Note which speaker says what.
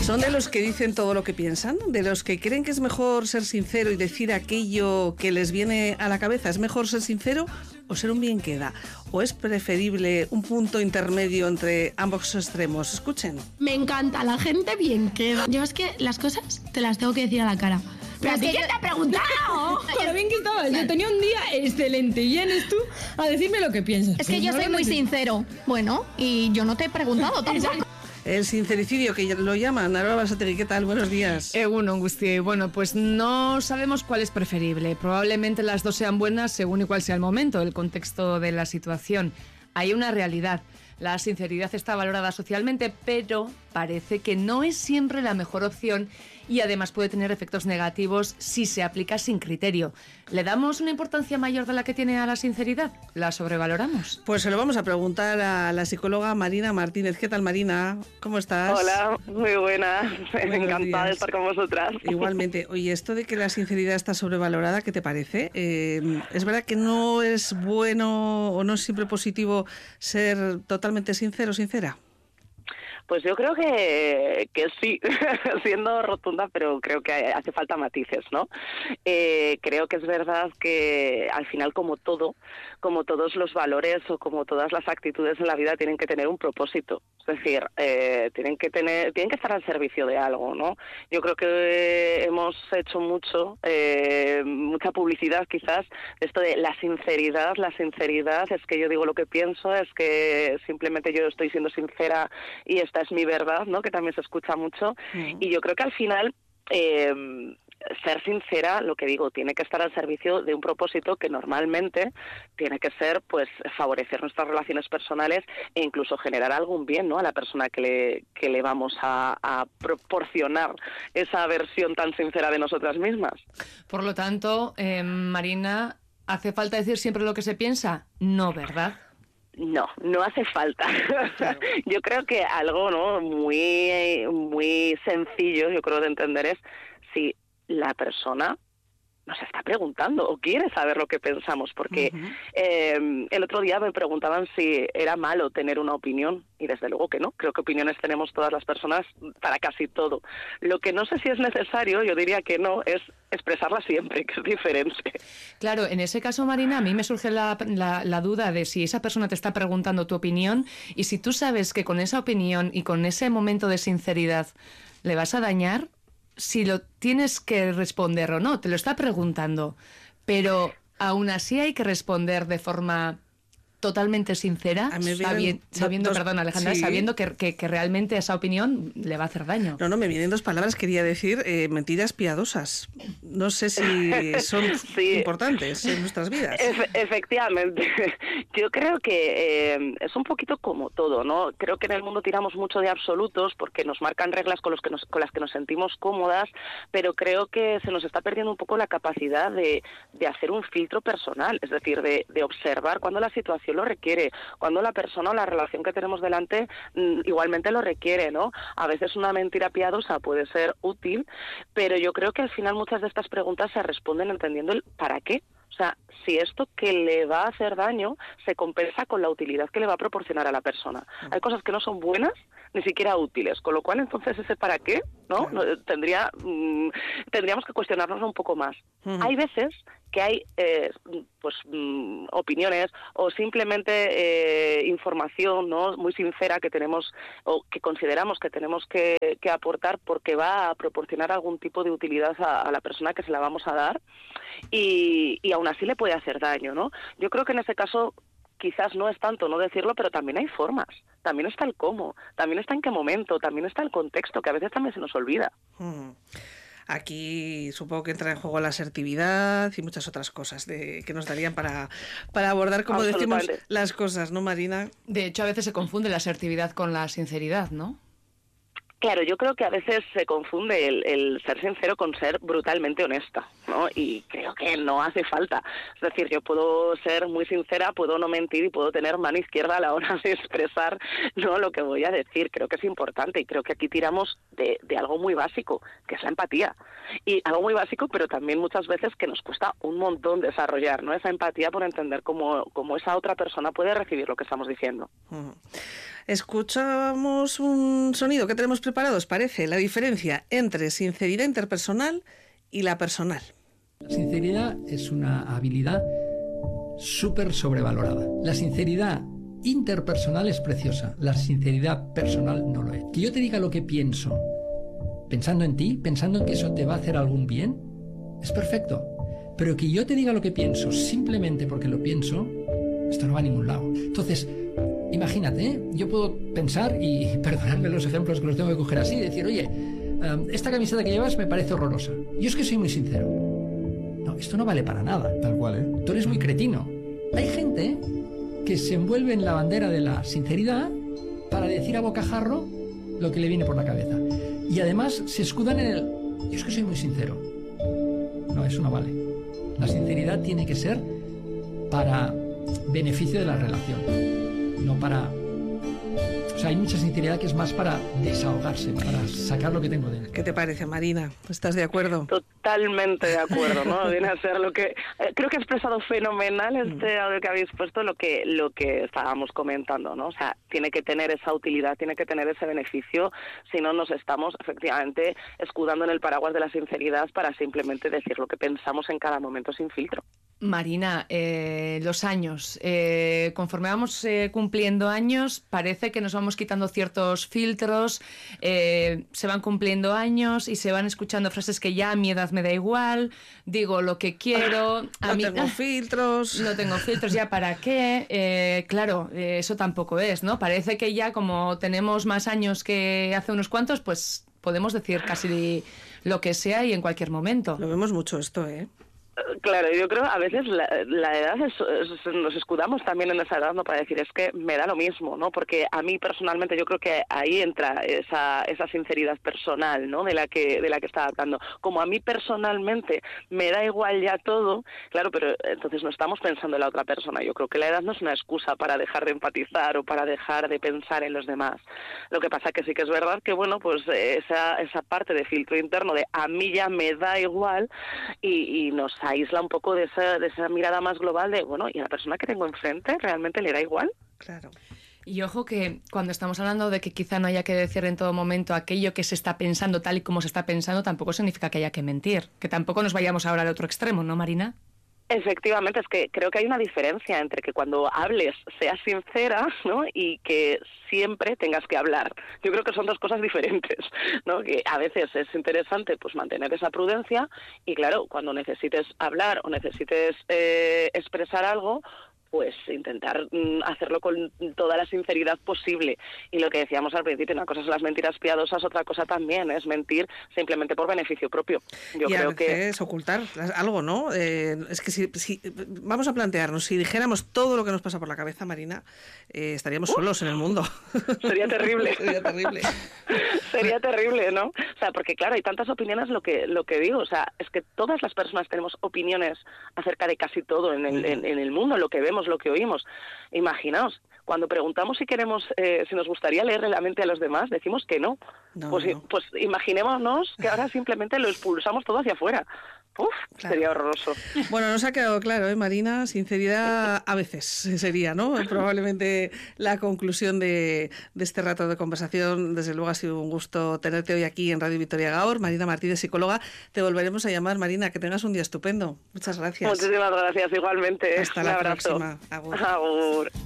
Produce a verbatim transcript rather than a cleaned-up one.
Speaker 1: ¿Son de los que dicen todo lo que piensan? ¿De los que creen que es mejor ser sincero y decir aquello que les viene a la cabeza? ¿Es mejor ser sincero o ser un bien queda? ¿O es preferible un punto intermedio entre ambos extremos? Escuchen.
Speaker 2: Me encanta, la gente bien queda. Yo es que las cosas te las tengo que decir a la cara.
Speaker 3: ¿Pero a ti quién te ha preguntado?
Speaker 4: Con lo bien que estabas, yo tenía un día excelente y vienes tú a decirme lo que piensas.
Speaker 3: Es que yo soy muy sincero. Bueno, y yo no te he preguntado tampoco.
Speaker 1: El sincericidio, que lo llaman. Aroa Basategui, ¿qué tal? Buenos días.
Speaker 4: Egunon Guztioi. Bueno, pues no sabemos cuál es preferible. Probablemente las dos sean buenas según y cuál sea el momento, el contexto de la situación. Hay una realidad. La sinceridad está valorada socialmente, pero parece que no es siempre la mejor opción y además puede tener efectos negativos si se aplica sin criterio. ¿Le damos una importancia mayor de la que tiene a la sinceridad? ¿La sobrevaloramos?
Speaker 1: Pues se lo vamos a preguntar a la psicóloga Marina Martínez. ¿Qué tal, Marina? ¿Cómo estás?
Speaker 5: Hola, muy buena. Encantada días. de estar con vosotras.
Speaker 1: Igualmente. Oye, esto de que la sinceridad está sobrevalorada, ¿qué te parece? Eh, ¿Es verdad que no es bueno o no es siempre positivo ser totalmente sincero o sincera?
Speaker 5: Pues yo creo que, que sí, siendo rotunda, pero creo que hace falta matices, ¿no? Eh, creo que es verdad que al final, como todo, como todos los valores o como todas las actitudes en la vida tienen que tener un propósito. Es decir, eh, tienen que tener, tienen que estar al servicio de algo, ¿no? Yo creo que hemos hecho mucho, eh, mucha publicidad quizás, de esto de la sinceridad. La sinceridad es que yo digo lo que pienso, es que simplemente yo estoy siendo sincera y esta es mi verdad, ¿no? Que también se escucha mucho. Mm. Y yo creo que al final eh, ser sincera, lo que digo, tiene que estar al servicio de un propósito que normalmente tiene que ser, pues, favorecer nuestras relaciones personales e incluso generar algún bien, ¿no? A la persona que le que le vamos a, a proporcionar esa versión tan sincera de nosotras mismas.
Speaker 4: Por lo tanto, eh, Marina, ¿hace falta decir siempre lo que se piensa? No, ¿verdad?
Speaker 5: No, no hace falta. Claro. Yo creo que algo, ¿no?, muy, muy sencillo, yo creo, de entender es si la persona nos está preguntando o quiere saber lo que pensamos, porque uh-huh. eh, el otro día me preguntaban si era malo tener una opinión, y desde luego que no. Creo que opiniones tenemos todas las personas para casi todo. Lo que no sé si es necesario, yo diría que no, es expresarla siempre, que es diferente.
Speaker 4: Claro, en ese caso, Marina, a mí me surge la, la, la duda de si esa persona te está preguntando tu opinión y si tú sabes que con esa opinión y con ese momento de sinceridad le vas a dañar, si lo tienes que responder o no, te lo está preguntando, pero aún así hay que responder de forma totalmente sincera, sabi- sabiendo, dos, perdón Alejandra, sí. sabiendo que, que, que realmente esa opinión le va a hacer daño.
Speaker 1: No, no, me vienen dos palabras, quería decir eh, mentiras piadosas. No sé si son sí. importantes en nuestras vidas.
Speaker 5: Efe- efectivamente. Yo creo que eh, es un poquito como todo, ¿no? Creo que en el mundo tiramos mucho de absolutos porque nos marcan reglas con, los que nos, con las que nos sentimos cómodas, pero creo que se nos está perdiendo un poco la capacidad de, de hacer un filtro personal, es decir, de, de observar cuando la situación lo requiere, cuando la persona o la relación que tenemos delante mm, igualmente lo requiere, ¿no? A veces una mentira piadosa puede ser útil, pero yo creo que al final muchas de estas preguntas se responden entendiendo el para qué. O sea, si esto que le va a hacer daño se compensa con la utilidad que le va a proporcionar a la persona. Hay cosas que no son buenas, ni siquiera útiles, con lo cual entonces ese para qué, ¿no? Claro. Tendría, mmm, tendríamos que cuestionarnos un poco más. Uh-huh. Hay veces que hay eh, pues mmm, opiniones o simplemente eh, información, ¿no?, muy sincera que tenemos o que consideramos que tenemos que, que aportar porque va a proporcionar algún tipo de utilidad a, a la persona que se la vamos a dar y, y aún así le puede hacer daño, ¿no? Yo creo que en ese caso quizás no es tanto no decirlo, pero también hay formas, también está el cómo, también está en qué momento, también está el contexto, que a veces también se nos olvida.
Speaker 1: Hmm. Aquí supongo que entra en juego la asertividad y muchas otras cosas de, que nos darían para, para abordar, como decimos, las cosas, ¿no, Marina?
Speaker 4: De hecho, a veces se confunde la asertividad con la sinceridad, ¿no?
Speaker 5: Claro, yo creo que a veces se confunde el, el ser sincero con ser brutalmente honesta, ¿no? Y creo que no hace falta. Es decir, yo puedo ser muy sincera, puedo no mentir y puedo tener mano izquierda a la hora de expresar, ¿no?, lo que voy a decir. Creo que es importante y creo que aquí tiramos de, de algo muy básico, que es la empatía. Y algo muy básico, pero también muchas veces que nos cuesta un montón desarrollar, ¿no? Esa empatía por entender cómo, cómo esa otra persona puede recibir lo que estamos diciendo.
Speaker 1: Uh-huh. Escuchamos un sonido que tenemos preparado, ¿os parece? La diferencia entre sinceridad interpersonal y la personal.
Speaker 6: La sinceridad es una habilidad súper sobrevalorada. La sinceridad interpersonal es preciosa, la sinceridad personal no lo es. Que yo te diga lo que pienso, pensando en ti, pensando en que eso te va a hacer algún bien, es perfecto. Pero que yo te diga lo que pienso simplemente porque lo pienso, esto no va a ningún lado. Entonces, imagínate, ¿eh? Yo puedo pensar, y perdonadme los ejemplos que los tengo que coger así, decir, oye, um, esta camiseta que llevas me parece horrorosa. Yo es que soy muy sincero. No, esto no vale para nada.
Speaker 7: Tal cual, ¿eh?
Speaker 6: Tú eres muy cretino. Hay gente que se envuelve en la bandera de la sinceridad para decir a bocajarro lo que le viene por la cabeza. Y además se escudan en el, yo es que soy muy sincero. No, eso no vale. La sinceridad tiene que ser para beneficio de la relación, no para... O sea, hay mucha sinceridad que es más para desahogarse, para sacar lo que tengo dentro.
Speaker 1: ¿Qué te parece, Marina? ¿Estás de acuerdo?
Speaker 5: Totalmente de acuerdo, ¿no? Viene a ser lo que... Eh, creo que ha expresado fenomenal este audio que habéis puesto, lo que, lo que estábamos comentando, ¿no? O sea, tiene que tener esa utilidad, tiene que tener ese beneficio, si no nos estamos efectivamente escudando en el paraguas de la sinceridad para simplemente decir lo que pensamos en cada momento sin filtro.
Speaker 4: Marina, eh, los años, eh, conforme vamos eh, cumpliendo años, parece que nos vamos quitando ciertos filtros, eh, se van cumpliendo años y se van escuchando frases que ya a mi edad me da igual, digo lo que quiero... A
Speaker 1: no
Speaker 4: mí,
Speaker 1: tengo filtros.
Speaker 4: No tengo filtros, ¿ya para qué? Eh, claro, eh, eso tampoco es, ¿no? Parece que ya como tenemos más años que hace unos cuantos, pues podemos decir casi lo que sea y en cualquier momento.
Speaker 1: Lo vemos mucho esto, ¿eh?
Speaker 5: Claro, yo creo a veces la, la edad es, es, nos escudamos también en esa edad, ¿no? Para decir, es que me da lo mismo, ¿no? Porque a mí personalmente yo creo que ahí entra esa, esa sinceridad personal, ¿no? De la que de la que estaba hablando. Como a mí personalmente me da igual ya todo, claro, pero entonces no estamos pensando en la otra persona. Yo creo que la edad no es una excusa para dejar de empatizar o para dejar de pensar en los demás. Lo que pasa que sí que es verdad que, bueno, pues esa, esa parte de filtro interno de a mí ya me da igual y, y nos aísla un poco de esa, de esa mirada más global de, bueno, ¿y a la persona que tengo enfrente realmente le da igual?
Speaker 1: Claro.
Speaker 4: Y ojo que cuando estamos hablando de que quizá no haya que decir en todo momento aquello que se está pensando tal y como se está pensando, tampoco significa que haya que mentir. Que tampoco nos vayamos ahora al otro extremo, ¿no, Marina?
Speaker 5: Efectivamente, es que creo que hay una diferencia entre que cuando hables seas sincera, ¿no? Y que siempre tengas que hablar. Yo creo que son dos cosas diferentes, ¿no? Que a veces es interesante pues mantener esa prudencia y claro, cuando necesites hablar o necesites eh, expresar algo, pues intentar mm, hacerlo con toda la sinceridad posible. Y lo que decíamos al principio, una cosa son las mentiras piadosas, otra cosa también es mentir simplemente por beneficio propio. Yo
Speaker 1: y
Speaker 5: creo
Speaker 1: a veces
Speaker 5: que
Speaker 1: ocultar algo, ¿no? Eh, es que si, si vamos a plantearnos, si dijéramos todo lo que nos pasa por la cabeza, Marina, eh, estaríamos uh, solos en el mundo.
Speaker 5: Sería terrible.
Speaker 1: Sería terrible.
Speaker 5: Sería terrible, ¿no? O sea, porque claro, hay tantas opiniones, lo que lo que digo, o sea, es que todas las personas tenemos opiniones acerca de casi todo en el, en, en el mundo, lo que vemos, lo que oímos. Imaginaos, cuando preguntamos si queremos, eh, si nos gustaría leerle la mente a los demás, decimos que no.
Speaker 1: No,
Speaker 5: pues,
Speaker 1: no.
Speaker 5: pues imaginémonos que ahora simplemente lo expulsamos todo hacia afuera. Uf, claro. Sería horroroso.
Speaker 1: Bueno, nos ha quedado claro, ¿eh, Marina? Sinceridad a veces sería, ¿no? Probablemente la conclusión de, de este rato de conversación. Desde luego ha sido un gusto tenerte hoy aquí en Radio Vitoria Gaur. Marina Martínez, psicóloga. Te volveremos a llamar, Marina. Que tengas un día estupendo. Muchas gracias.
Speaker 5: Muchísimas gracias, igualmente.
Speaker 1: Hasta
Speaker 5: un
Speaker 1: la
Speaker 5: abrazo.
Speaker 1: próxima. Agur.
Speaker 5: Agur.